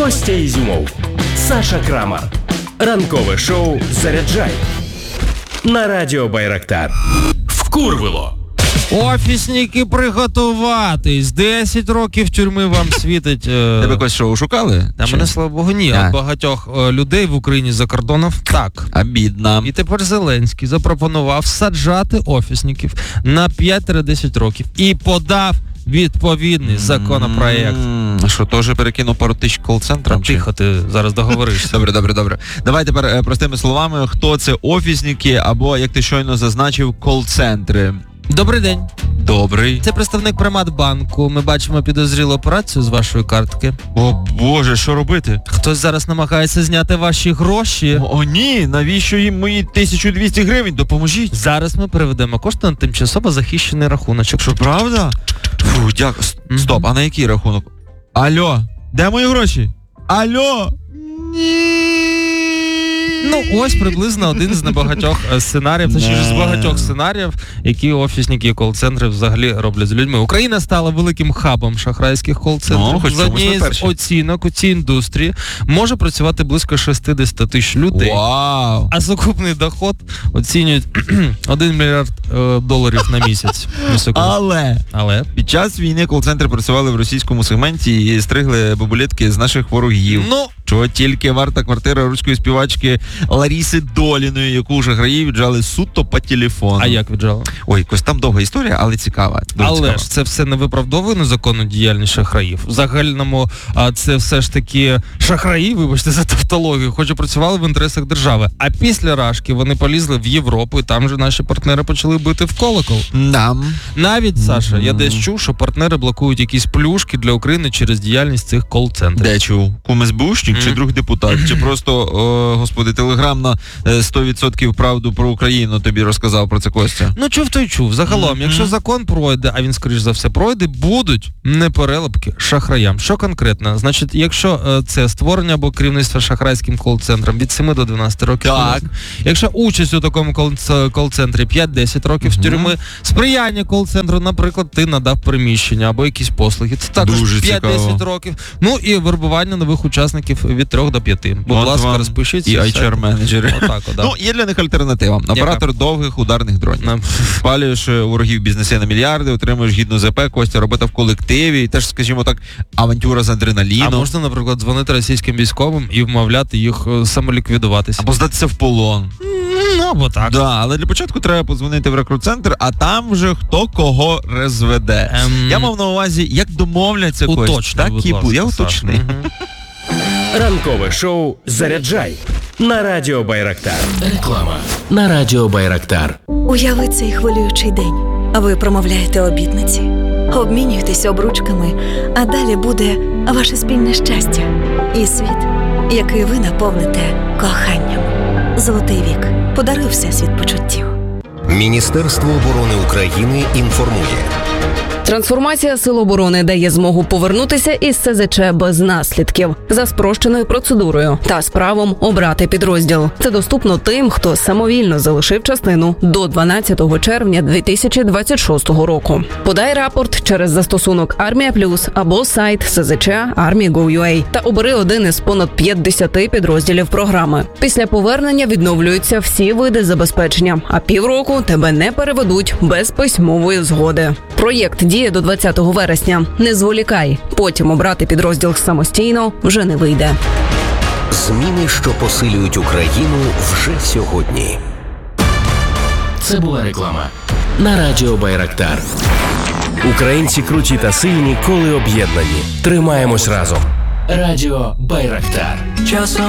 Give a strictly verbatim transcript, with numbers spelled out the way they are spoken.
Костя Ізюмов, Саша Крамар. Ранкове шоу «Заряджай» на радіо Байрактар. Вкурвило. Офісники, приготуватись. десять років тюрми вам світить. Е... Тебе якось шоу шукали? Та мене, слава Богу, ні. А багатьох е, людей в Україні за кордоном так. Обідно. І тепер Зеленський запропонував саджати офісників на п'ять-десять років. І подав відповідний законопроєкт. Mm, що, теж перекинув пару тисяч кол-центрам? Тихо, ти зараз договоришся. Добре, добре, добре. Давай тепер е, простими словами, хто це офісники або, як ти щойно зазначив, кол-центри. Добрий день. Добрий. Це представник Приматбанку. Ми бачимо підозрілу операцію з вашої картки. О Боже, що робити? Хтось зараз намагається зняти ваші гроші. О, о ні, навіщо їм мої тисяча двісті гривень? Допоможіть. Зараз ми переведемо кошти на тимчасово захищений рахуночок. Що, правда? Фу, дякую. Стоп, mm-hmm. А на який рахунок? Алло, де мої гроші? Алло! Ні! Ну, ось приблизно один з небагатьох сценаріїв, точніше з багатьох сценаріїв, які офісники і кол-центри взагалі роблять з людьми. Україна стала великим хабом шахрайських кол-центрів. Ну, з однієї з оцінок у цій індустрії може працювати близько шістдесят тисяч людей. Вау! А сукупний доход оцінюють один мільярд е, доларів на місяць. Але, Але під час війни кол-центри працювали в російському сегменті і стригли бабулетки з наших ворогів. Ну, чого тільки варта квартира руської співачки Ларіси Доліної, яку жахраї віджали суто по телефону. А як віджали? Ой, якось там довга історія, але цікава. Але цікава. ж це все не виправдовує незаконну діяльність шахраїв. В загальному а, це все ж таки шахраї, вибачте за тавтологію, хоч і працювали в інтересах держави. А після Рашки вони полізли в Європу, і там же наші партнери почали бити в колокол. Нам. Навіть, Саша, я десь чув, що партнери блокують якісь плюшки для України через діяльність цих кол-центрів. Де чув? Кум ес бе у чи друг депутат? Чи просто, о, господи, телеграм на сто відсотків правду про Україну тобі розказав про це, Костя? Ну, чув то й чув. Загалом, mm-hmm. якщо закон пройде, а він, скоріш за все, пройде, будуть непереливки шахраям. Що конкретно? Значить, якщо е, це створення або керівництво шахрайським кол-центром від семи до дванадцяти років. Так. Якщо участь у такому кол- кол-центрі п'ять-десять років mm-hmm. тюрми, сприяння кол-центру, наприклад, ти надав приміщення або якісь послуги. Це також п'ять-десять років. Ну і вербування нових учасників від трьох до п'яти. Будь От ласка, розпишіться. І ейч ар-менеджери. Отак, да. Ну, є для них альтернатива. Оператор Яка? довгих ударних дронів. Не. Спалюєш ворогів бізнеси на мільярди, отримуєш гідну зе пе, Костя, робота в колективі, і теж, скажімо так, авантюра з адреналіном. А можна, наприклад, дзвонити російським військовим і вмовляти їх самоліквідуватися. Або здатися в полон. Ну, або так. Да, але для початку треба подзвонити в рекрут-центр, а там вже хто кого розведе. Ем... Я мав на увазі, як домовляться, Костя. Так і буде. Я уточнив. Угу. Ранкове шоу «Заряджай» на радіо Байрактар. Реклама на радіо Байрактар. Уяви цей хвилюючий день. Ви промовляєте обітниці, обмінюєтеся обручками, а далі буде ваше спільне щастя і світ, який ви наповните коханням. Золотий вік. Подаруй всесвіт почуттів. Міністерство оборони України інформує. Трансформація Сил оборони дає змогу повернутися із ес зет че без наслідків за спрощеною процедурою та з правом обрати підрозділ. Це доступно тим, хто самовільно залишив частину до дванадцятого червня дві тисячі двадцять шостого року. Подай рапорт через застосунок Армія Плюс або сайт ес зет че армія точка гов точка ю а та обери один із понад п'ятдесяти підрозділів програми. Після повернення відновлюються всі види забезпечення, а півроку тебе не переведуть без письмової згоди. Проєкт діє до двадцятого вересня. Не зволікай. Потім обрати підрозділ самостійно вже не вийде. Зміни, що посилюють Україну вже сьогодні. Це була реклама на радіо Байрактар. Українці круті та сильні, коли об'єднані. Тримаємось разом. Радіо Байрактар. Часом